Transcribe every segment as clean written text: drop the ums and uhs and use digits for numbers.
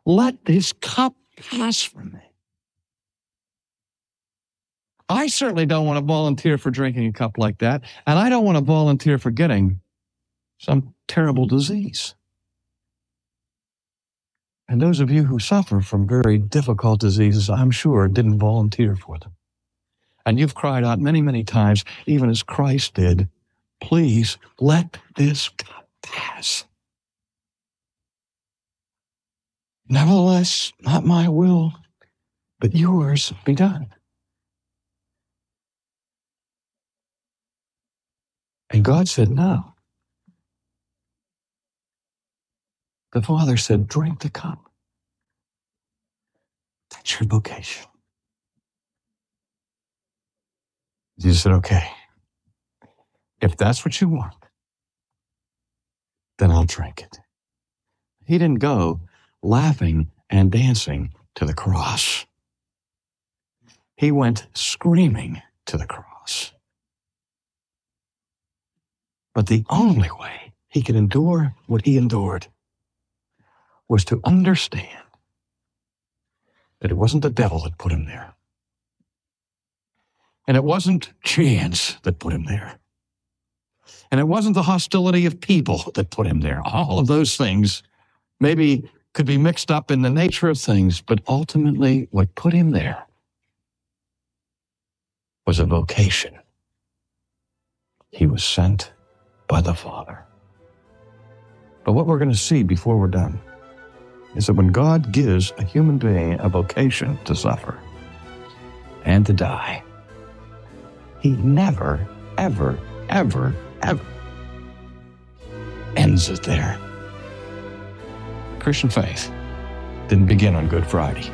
let this cup pass from me. I certainly don't want to volunteer for drinking a cup like that, and I don't want to volunteer for getting some terrible disease. And those of you who suffer from very difficult diseases, I'm sure, didn't volunteer for them. And you've cried out many, many times, even as Christ did, please let this cup pass. Nevertheless, not my will, but yours be done. And God said, no. The Father said, drink the cup. That's your vocation. Jesus said, okay, if that's what you want, then I'll drink it. He didn't go laughing and dancing to the cross. He went screaming to the cross. But the only way he could endure what he endured was to understand that it wasn't the devil that put him there. And it wasn't chance that put him there. And it wasn't the hostility of people that put him there. All of those things maybe could be mixed up in the nature of things, but ultimately what put him there was a vocation. He was sent by the Father. But what we're going to see before we're done is that when God gives a human being a vocation to suffer and to die, he never, ever, ever, ever ends it there. Christian faith didn't begin on Good Friday.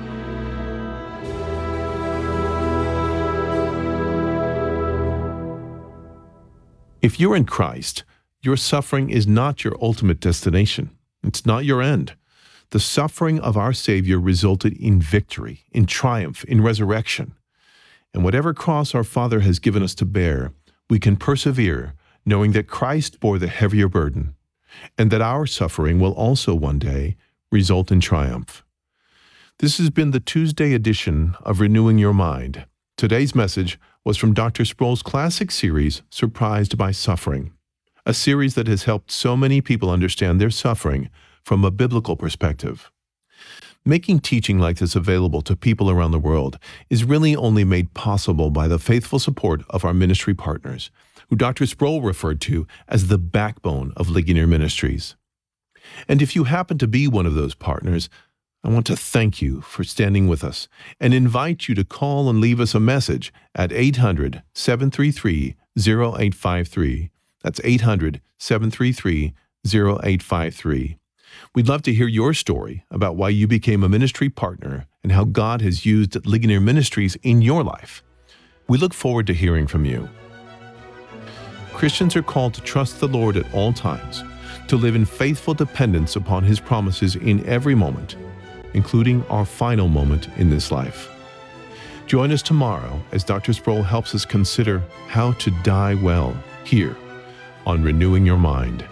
If you're in Christ, your suffering is not your ultimate destination. It's not your end. The suffering of our Savior resulted in victory, in triumph, in resurrection. And whatever cross our Father has given us to bear, we can persevere, knowing that Christ bore the heavier burden, and that our suffering will also one day result in triumph. This has been the Tuesday edition of Renewing Your Mind. Today's message was from Dr. Sproul's classic series, Surprised by Suffering, a series that has helped so many people understand their suffering from a biblical perspective. Making teaching like this available to people around the world is really only made possible by the faithful support of our ministry partners, who Dr. Sproul referred to as the backbone of Ligonier Ministries. And if you happen to be one of those partners, I want to thank you for standing with us and invite you to call and leave us a message at 800-733-0853. That's 800-733-0853. We'd love to hear your story about why you became a ministry partner and how God has used Ligonier Ministries in your life. We look forward to hearing from you. Christians are called to trust the Lord at all times, to live in faithful dependence upon His promises in every moment, including our final moment in this life. Join us tomorrow as Dr. Sproul helps us consider how to die well here on Renewing Your Mind.